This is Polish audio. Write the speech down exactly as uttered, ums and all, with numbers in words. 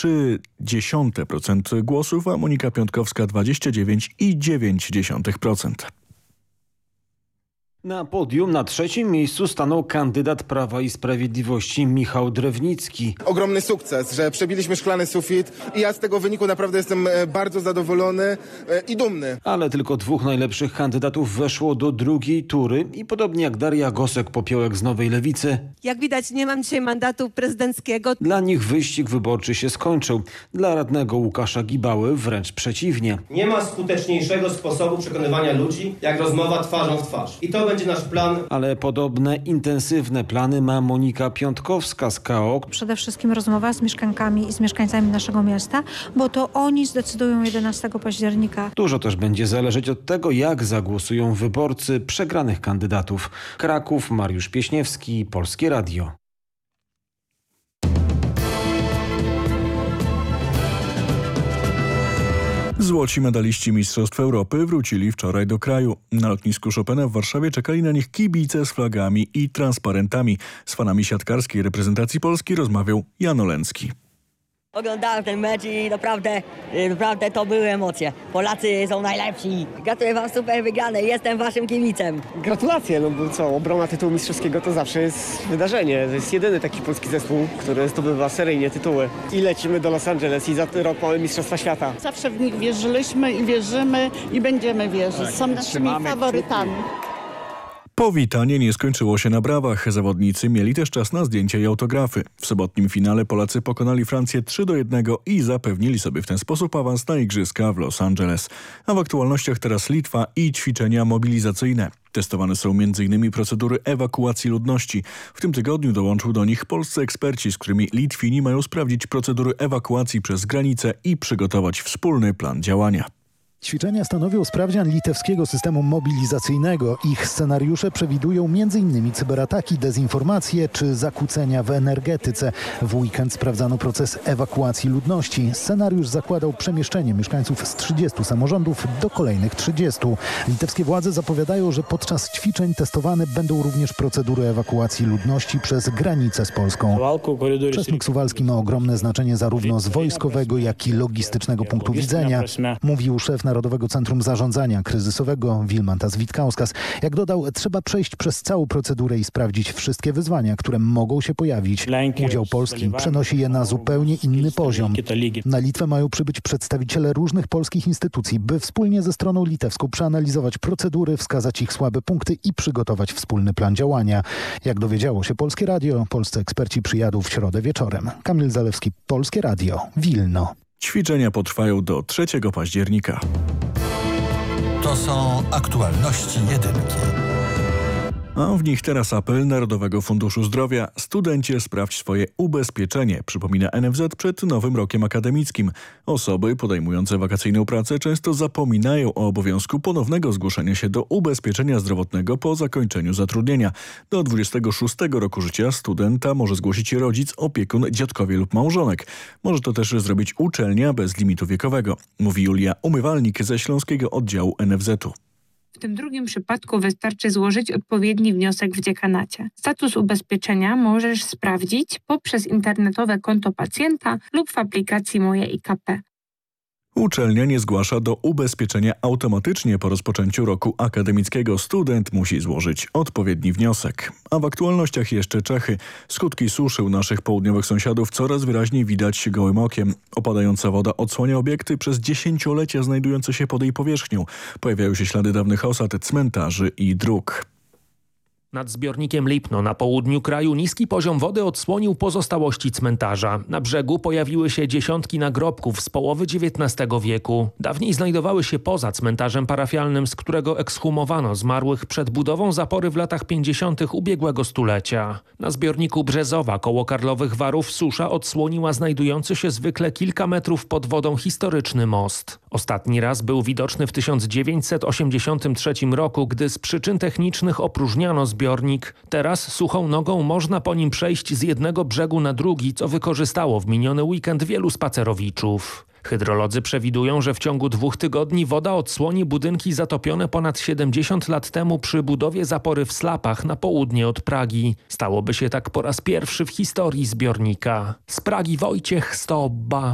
trzy dziesiąte procent głosów, a Monika Piątkowska dwadzieścia dziewięć i dziewięć dziesiątych procent. Na podium na trzecim miejscu stanął kandydat Prawa i Sprawiedliwości Michał Drewnicki. Ogromny sukces, że przebiliśmy szklany sufit i ja z tego wyniku naprawdę jestem bardzo zadowolony i dumny. Ale tylko dwóch najlepszych kandydatów weszło do drugiej tury i podobnie jak Daria Gosek-Popiołek z Nowej Lewicy. Jak widać, nie mam dzisiaj mandatu prezydenckiego. Dla nich wyścig wyborczy się skończył. Dla radnego Łukasza Gibały wręcz przeciwnie. Nie ma skuteczniejszego sposobu przekonywania ludzi jak rozmowa twarzą w twarz. I to będzie nasz plan. Ale podobne intensywne plany ma Monika Piątkowska z K O. Przede wszystkim rozmowa z mieszkankami i z mieszkańcami naszego miasta, bo to oni zdecydują jedenastego października. Dużo też będzie zależeć od tego, jak zagłosują wyborcy przegranych kandydatów. Kraków, Mariusz Pieśniewski, Polskie Radio. Złoci medaliści Mistrzostw Europy wrócili wczoraj do kraju. Na lotnisku Chopina w Warszawie czekali na nich kibice z flagami i transparentami. Z fanami siatkarskiej reprezentacji Polski rozmawiał Jan Oleński. Oglądałem ten mecz i naprawdę, naprawdę to były emocje. Polacy są najlepsi. Gratuluję wam super wygranej, jestem waszym kibicem. Gratulacje, no bo co, obrona tytułu mistrzowskiego to zawsze jest wydarzenie. To jest jedyny taki polski zespół, który zdobywa seryjnie tytuły. I lecimy do Los Angeles i za rok mamy Mistrzostwa Świata. Zawsze w nich wierzyliśmy i wierzymy i będziemy wierzyć. Są naszymi faworytami. Powitanie nie skończyło się na brawach. Zawodnicy mieli też czas na zdjęcia i autografy. W sobotnim finale Polacy pokonali Francję trzy do jednego i zapewnili sobie w ten sposób awans na igrzyska w Los Angeles. A w aktualnościach teraz Litwa i ćwiczenia mobilizacyjne. Testowane są między innymi procedury ewakuacji ludności. W tym tygodniu dołączył do nich polscy eksperci, z którymi Litwini mają sprawdzić procedury ewakuacji przez granicę i przygotować wspólny plan działania. Ćwiczenia stanowią sprawdzian litewskiego systemu mobilizacyjnego. Ich scenariusze przewidują między innymi cyberataki, dezinformacje czy zakłócenia w energetyce. W weekend sprawdzano proces ewakuacji ludności. Scenariusz zakładał przemieszczenie mieszkańców z trzydziestu samorządów do kolejnych trzydziestu. Litewskie władze zapowiadają, że podczas ćwiczeń testowane będą również procedury ewakuacji ludności przez granicę z Polską. Czesnek Suwalski ma ogromne znaczenie zarówno z wojskowego, jak i logistycznego punktu widzenia, mówił szef Narodowego Centrum Zarządzania Kryzysowego Vilmantas Vitkauskas. Jak dodał, trzeba przejść przez całą procedurę i sprawdzić wszystkie wyzwania, które mogą się pojawić. Udział Polski przenosi je na zupełnie inny poziom. Na Litwę mają przybyć przedstawiciele różnych polskich instytucji, by wspólnie ze stroną litewską przeanalizować procedury, wskazać ich słabe punkty i przygotować wspólny plan działania. Jak dowiedziało się Polskie Radio, polscy eksperci przyjadą w środę wieczorem. Kamil Zalewski, Polskie Radio, Wilno. Ćwiczenia potrwają do trzeciego października. To są aktualności jedynki. A w nich teraz apel Narodowego Funduszu Zdrowia. Studencie, sprawdź swoje ubezpieczenie, przypomina N F Z przed nowym rokiem akademickim. Osoby podejmujące wakacyjną pracę często zapominają o obowiązku ponownego zgłoszenia się do ubezpieczenia zdrowotnego po zakończeniu zatrudnienia. Do dwudziestego szóstego roku życia studenta może zgłosić rodzic, opiekun, dziadkowie lub małżonek. Może to też zrobić uczelnia bez limitu wiekowego, mówi Julia Umywalnik ze Śląskiego Oddziału N F Z-u. W tym drugim przypadku wystarczy złożyć odpowiedni wniosek w dziekanacie. Status ubezpieczenia możesz sprawdzić poprzez internetowe konto pacjenta lub w aplikacji Moje I K P. Uczelnia nie zgłasza do ubezpieczenia automatycznie po rozpoczęciu roku akademickiego. Student musi złożyć odpowiedni wniosek. A w aktualnościach jeszcze Czechy. Skutki suszy u naszych południowych sąsiadów coraz wyraźniej widać gołym okiem. Opadająca woda odsłania obiekty przez dziesięciolecia znajdujące się pod jej powierzchnią. Pojawiają się ślady dawnych osad, cmentarzy i dróg. Nad zbiornikiem Lipno na południu kraju niski poziom wody odsłonił pozostałości cmentarza. Na brzegu pojawiły się dziesiątki nagrobków z połowy dziewiętnastego wieku. Dawniej znajdowały się poza cmentarzem parafialnym, z którego ekshumowano zmarłych przed budową zapory w latach pięćdziesiątych ubiegłego stulecia. Na zbiorniku Brzezowa koło Karlowych Warów susza odsłoniła znajdujący się zwykle kilka metrów pod wodą historyczny most. Ostatni raz był widoczny w tysiąc dziewięćset osiemdziesiątym trzecim roku, gdy z przyczyn technicznych opróżniano zbiornik. Teraz suchą nogą można po nim przejść z jednego brzegu na drugi, co wykorzystało w miniony weekend wielu spacerowiczów. Hydrolodzy przewidują, że w ciągu dwóch tygodni woda odsłoni budynki zatopione ponad siedemdziesiąt lat temu przy budowie zapory w Slapach na południe od Pragi. Stałoby się tak po raz pierwszy w historii zbiornika. Z Pragi Wojciech Stobba.